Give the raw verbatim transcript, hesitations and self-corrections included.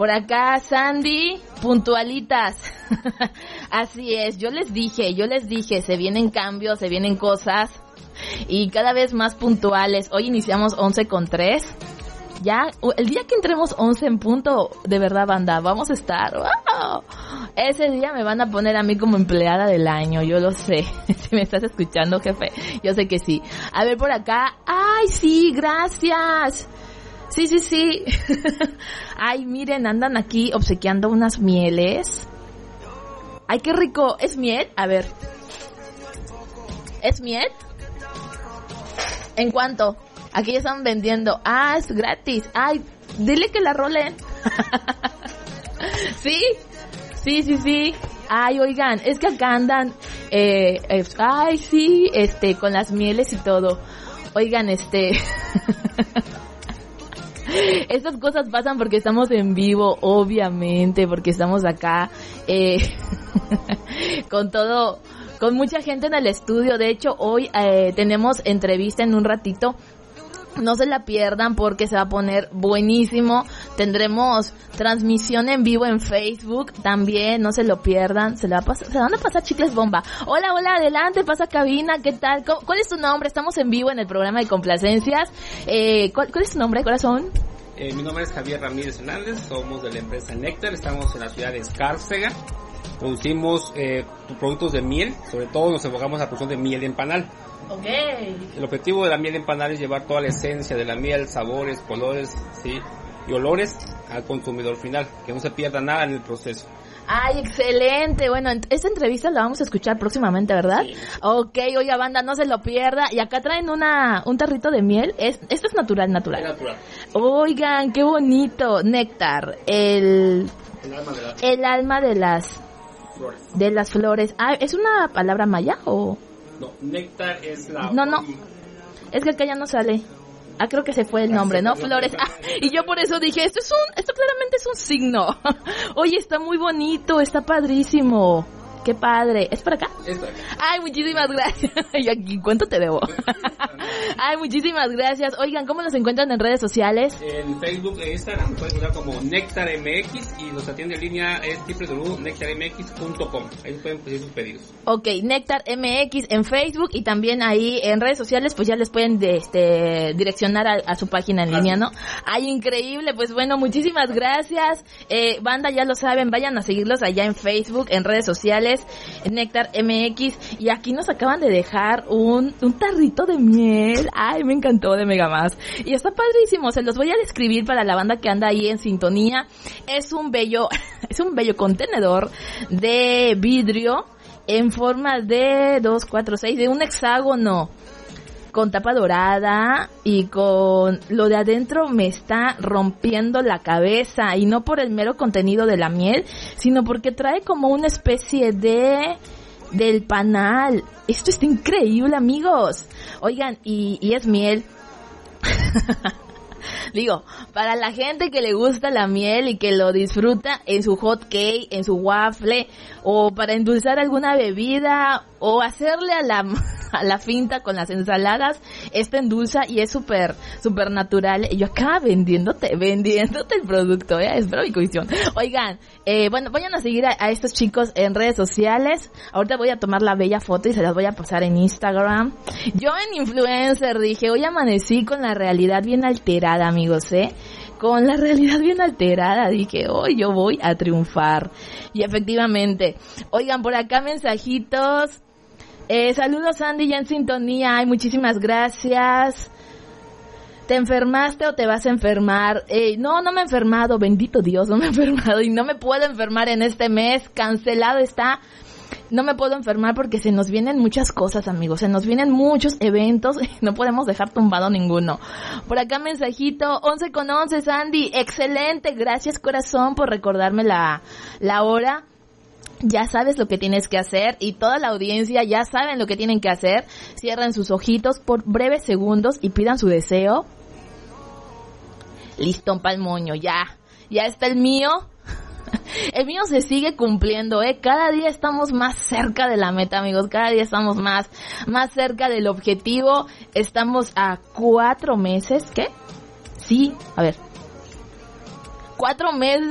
Por acá, Sandy, puntualitas. Así es, yo les dije, yo les dije, se vienen cambios, se vienen cosas y cada vez más puntuales. Hoy iniciamos once con tres. Ya, el día que entremos once en punto, de verdad, banda, vamos a estar, wow. Ese día me van a poner a mí como empleada del año, yo lo sé. Si me estás escuchando, jefe, yo sé que sí. A ver por acá, ay, sí, gracias. Sí, sí, sí. Ay, miren, andan aquí obsequiando unas mieles. Ay, qué rico, ¿es miel? A ver. ¿Es miel? ¿En cuánto? Aquí ya están vendiendo. Ah, es gratis. Ay, dile que la rolen. ¿Sí? Sí, sí, sí. Ay, oigan, es que acá andan, eh, eh, ay, sí, este, con las mieles y todo. Oigan, este... Estas cosas pasan porque estamos en vivo, obviamente, porque estamos acá, eh, con todo... con mucha gente en el estudio. De hecho, hoy eh, tenemos entrevista en un ratito. No se la pierdan porque se va a poner buenísimo. Tendremos transmisión en vivo en Facebook también, no se lo pierdan. Se la va a pasar, se van a pasar chicles bomba. Hola, hola, adelante, pasa cabina, ¿qué tal? ¿Cuál es tu nombre? Estamos en vivo en el programa de complacencias. Eh, ¿cuál, ¿Cuál es tu nombre, corazón? Eh, mi nombre es Javier Ramírez Hernández, somos de la empresa Néctar, estamos en la ciudad de Escárcega. Producimos eh, productos de miel, sobre todo nos enfocamos a la producción de miel en panal. Okay. El objetivo de la miel en panal es llevar toda la esencia de la miel, sabores, colores, sí, y olores al consumidor final, que no se pierda nada en el proceso. Ay, excelente. Bueno, esta entrevista la vamos a escuchar próximamente, ¿verdad? Sí. Ok, oiga, banda, no se lo pierda. Y acá traen una un tarrito de miel. Es, esto es natural, natural. Es natural. Oigan, qué bonito. Néctar, el... El alma de, la... el alma de las... flores. De las flores. Ah, ¿es una palabra maya o...? No, néctar es la... No, no. Es que acá ya no sale. Ah, creo que se fue el nombre, ¿no? Flores. Ah, y yo por eso dije, esto es un, esto claramente es un signo. Oye, está muy bonito, está padrísimo. Qué padre. ¿Es por acá? Es por acá. Ay, muchísimas gracias. ¿Y aquí cuánto te debo? Ay, muchísimas gracias. Oigan, ¿cómo nos encuentran en redes sociales? En Facebook e Instagram pueden encontrar como Néctar M X y nos atiende en línea es doble u doble u doble u punto néctar m x punto com. Ahí pueden pedir sus pedidos. Ok, Néctar M X en Facebook y también ahí en redes sociales, pues ya les pueden de, este, direccionar a, a su página en línea, ¿no? Ay, increíble. Pues bueno, muchísimas gracias. Eh, banda, ya lo saben, vayan a seguirlos allá en Facebook, en redes sociales. Néctar M X y aquí nos acaban de dejar un, un tarrito de miel. Ay, me encantó, de Mega Más y está padrísimo, se los voy a describir para la banda que anda ahí en sintonía. Es un bello, es un bello contenedor de vidrio en forma de dos, cuatro, seis, de un hexágono con tapa dorada y con lo de adentro me está rompiendo la cabeza y no por el mero contenido de la miel, sino porque trae como una especie de del panal. Esto está increíble, amigos. Oigan, y, y es miel. Digo, para la gente que le gusta la miel y que lo disfruta en su hot cake, en su waffle, o para endulzar alguna bebida, o hacerle a la a la finta con las ensaladas, esta endulza y es súper, súper natural. Y yo acá vendiéndote, vendiéndote el producto, ¿eh? Espero mi comisión. Oigan, eh, bueno, vayan a seguir a, a estos chicos en redes sociales. Ahorita voy a tomar la bella foto y se las voy a pasar en Instagram. Yo en influencer dije, hoy amanecí con la realidad bien alterada, amigos, ¿eh? Con la realidad bien alterada, dije, hoy yo voy a triunfar. Y efectivamente, oigan, por acá mensajitos. Eh, saludos, Sandy, ya en sintonía. Ay, muchísimas gracias. ¿Te enfermaste o te vas a enfermar? Eh, no, no me he enfermado, bendito Dios, no me he enfermado y no me puedo enfermar en este mes. Cancelado está. No me puedo enfermar porque se nos vienen muchas cosas, amigos. Se nos vienen muchos eventos. No podemos dejar tumbado ninguno. Por acá mensajito, once con once, Sandy. Excelente. Gracias, corazón, por recordarme la, la hora. Ya sabes lo que tienes que hacer y toda la audiencia ya saben lo que tienen que hacer. Cierren sus ojitos por breves segundos y pidan su deseo. Listón pa'l moño, ya. Ya está el mío. El mío se sigue cumpliendo, ¿eh? Cada día estamos más cerca de la meta, amigos. Cada día estamos más, más cerca del objetivo. Estamos a cuatro meses, ¿qué? Sí, a ver. Cuatro meses